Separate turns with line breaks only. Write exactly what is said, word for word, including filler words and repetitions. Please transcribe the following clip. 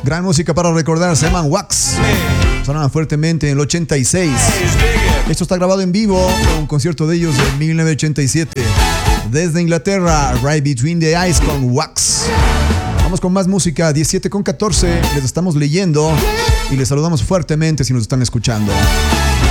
Gran música para recordar, se llaman Wax. Sonaban fuertemente en el ochenta y seis. Esto está grabado en vivo, un concierto de ellos en mil novecientos ochenta y siete. Desde Inglaterra, Right Between the Eyes con Wax. Vamos con más música, diecisiete con catorce. Les estamos leyendo y les saludamos fuertemente si nos están escuchando.